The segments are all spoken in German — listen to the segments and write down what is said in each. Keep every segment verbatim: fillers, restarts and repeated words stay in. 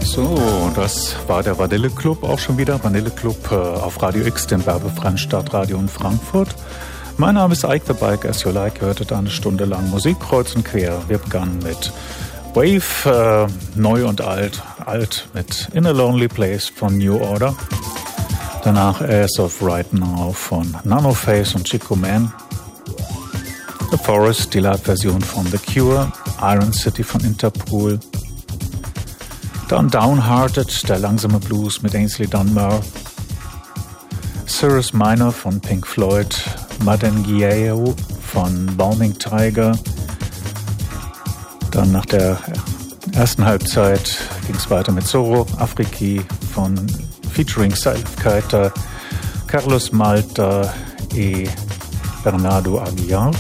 So, das war der Vanille Club auch schon wieder. Vanille Club äh, auf Radio X, dem werbefreien Stadtradio in Frankfurt. Mein Name ist Ike the Bike, as you like. Ihr hörtet eine Stunde lang Musik kreuz und quer. Wir begannen mit Wave, äh, neu und alt. Alt mit In a Lonely Place von New Order. Danach As of Right Now von Nanoface und Chico Man. The Forest, die Live-Version von The Cure. Iron City von Interpol. Dann Downhearted, der langsame Blues mit Ainsley Dunbar. Cirrus Minor von Pink Floyd. Madengieo von Bounding Tiger. Dann nach der ersten Halbzeit ging es weiter mit Zorro Afriki von featuring Salif Keita, Carlos Malta e Bernardo Aguiar.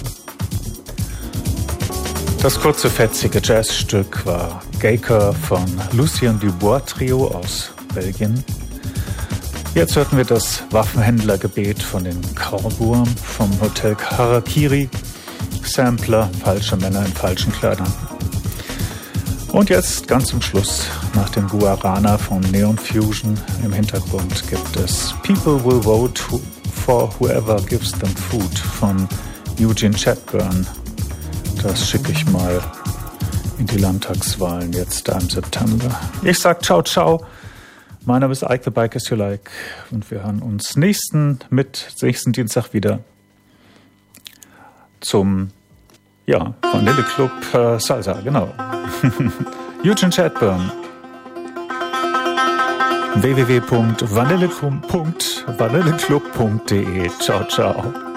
Das kurze, fetzige Jazzstück war Gaker von Lucien Dubois Trio aus Belgien. Jetzt hörten wir das Waffenhändlergebet von den Kaulburm vom Hotel Harakiri. Sampler, falsche Männer in falschen Kleidern. Und jetzt ganz zum Schluss, nach dem Guarana von Neon Fusion im Hintergrund, gibt es People Will Vote for Whoever Gives Them Food von Eugene Chadbourne. Das schicke ich mal in die Landtagswahlen jetzt da im September. Ich sag ciao, ciao. Mein Name ist Ike the Bike, as you like. Und wir hören uns nächsten, mit nächsten Dienstag wieder zum, ja, Vanille Club äh, Salsa, genau. Eugene Chadbourne. w w w punkt vanilleclub punkt de. Ciao, ciao.